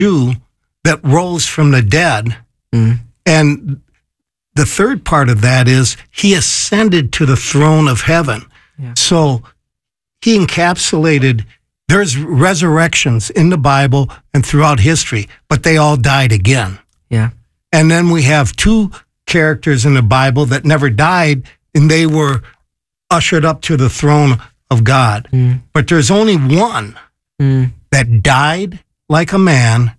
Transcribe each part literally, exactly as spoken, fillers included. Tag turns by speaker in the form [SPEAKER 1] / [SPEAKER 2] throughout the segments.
[SPEAKER 1] Jew that rose from the dead. Mm. And the third part of that is he ascended to the throne of heaven. Yeah. So he encapsulated, there's resurrections in the Bible and throughout history, but they all died again.
[SPEAKER 2] Yeah.
[SPEAKER 1] And then we have two characters in the Bible that never died, and they were ushered up to the throne of God. Mm. But there's only one mm. that died like a man,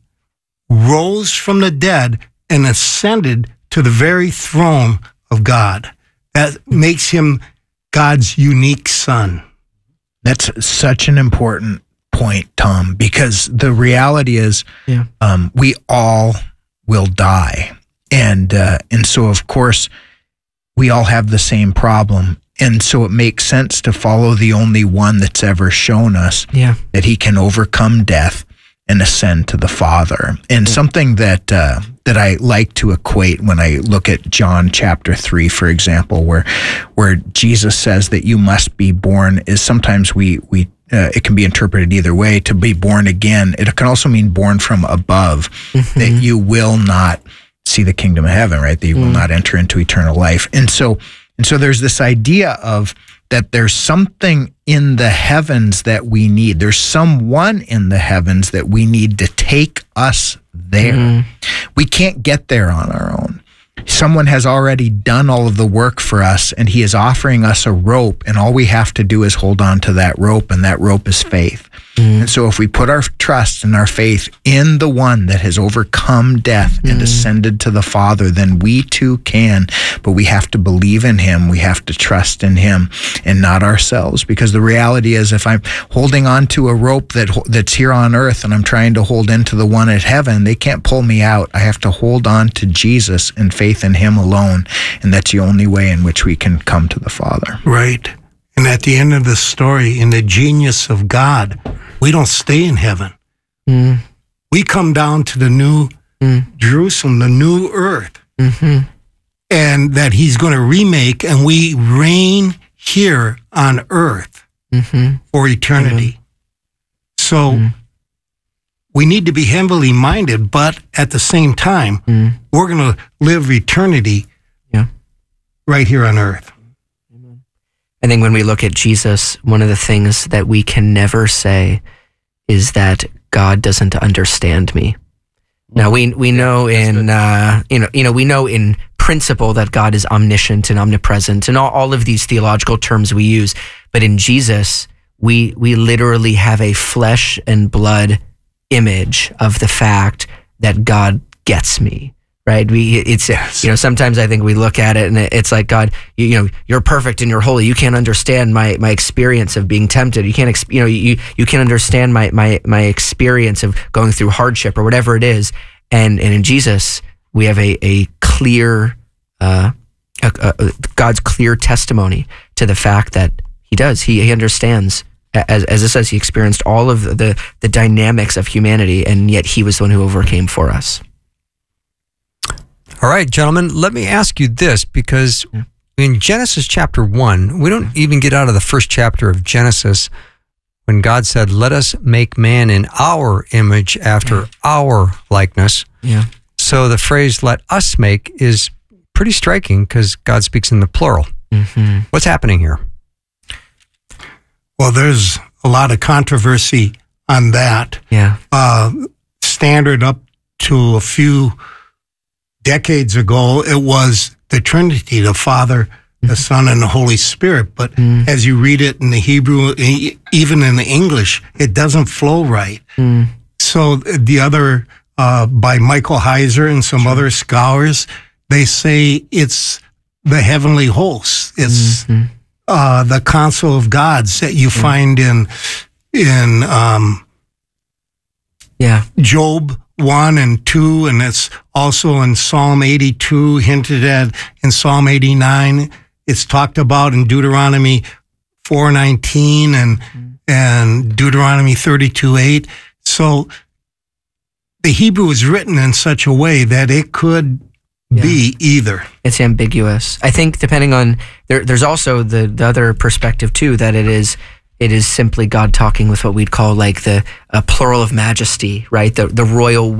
[SPEAKER 1] rose from the dead, and ascended to the very throne of God. That makes him God's unique son.
[SPEAKER 3] That's such an important point, Tom, because the reality is yeah. um, we all will die. And uh, and so, of course, we all have the same problem. And so it makes sense to follow the only one that's ever shown us
[SPEAKER 2] yeah.
[SPEAKER 3] that he can overcome death and ascend to the Father. And yeah. something that uh, that I like to equate when I look at John chapter three, for example, where where Jesus says that you must be born, is sometimes we we uh, it can be interpreted either way. To be born again, it can also mean born from above, mm-hmm. that you will not see the kingdom of heaven, right? That you mm. will not enter into eternal life. And so and so there's this idea of that there's something in the heavens that we need. There's someone in the heavens that we need to take us there. Mm. We can't get there on our own. Someone has already done all of the work for us, and he is offering us a rope, and all we have to do is hold on to that rope, and that rope is faith. Mm. And so if we put our trust and our faith in the one that has overcome death mm. and ascended to the Father, then we too can, but we have to believe in him. We have to trust in him and not ourselves, because the reality is if I'm holding on to a rope that that's here on earth and I'm trying to hold into the one at heaven, they can't pull me out. I have to hold on to Jesus and faith in him alone, and that's the only way in which we can come to the Father.
[SPEAKER 1] Right. And at the end of the story, in the genius of God, we don't stay in heaven. Mm. We come down to the new mm. Jerusalem, the new earth, mm-hmm. and that he's going to remake, and we reign here on earth mm-hmm. for eternity. Mm-hmm. So mm. we need to be heavily minded, but at the same time, mm. we're going to live eternity yeah. right here on earth.
[SPEAKER 2] I think when we look at Jesus, one of the things that we can never say is that God doesn't understand me. Now we we know in uh, you know you know we know in principle that God is omniscient and omnipresent and all, all of these theological terms we use, but in Jesus we we literally have a flesh and blood image of the fact that God gets me. Right? We, it's, yes. you know, sometimes I think we look at it and it's like, God, you, you know, you're perfect and you're holy. You can't understand my, my experience of being tempted. You can't, you know, you, you can't understand my, my, my experience of going through hardship or whatever it is. And, and in Jesus, we have a, a clear, uh, a, a, God's clear testimony to the fact that he does, he, he understands. As, as it says, he experienced all of the, the dynamics of humanity, and yet he was the one who overcame for us.
[SPEAKER 4] All right, gentlemen, let me ask you this, because in Genesis chapter one, we don't even get out of the first chapter of Genesis when God said, let us make man in our image after yeah. our likeness.
[SPEAKER 2] Yeah.
[SPEAKER 4] So the phrase let us make is pretty striking because God speaks in the plural. Mm-hmm. What's happening here?
[SPEAKER 1] Well, there's a lot of controversy on that.
[SPEAKER 2] Yeah.
[SPEAKER 1] Uh, standard up to a few decades ago, it was the Trinity, the Father, the mm-hmm. Son, and the Holy Spirit. But mm. as you read it in the Hebrew, even in the English, it doesn't flow right. Mm. So the other, uh, by Michael Heiser and some other scholars, they say it's the heavenly hosts. It's mm-hmm. uh, the council of gods that you mm. find in in um,
[SPEAKER 2] yeah
[SPEAKER 1] Job one and two, and it's also in Psalm eighty-two, hinted at in Psalm eighty-nine. It's talked about in Deuteronomy four nineteen and mm. and Deuteronomy thirty-two eight. So the Hebrew is written in such a way that it could yeah. be either.
[SPEAKER 2] It's ambiguous. I think depending on, there, there's also the, the other perspective too, that it is it is simply God talking with what we'd call like the uh, plural of majesty, right? The the royal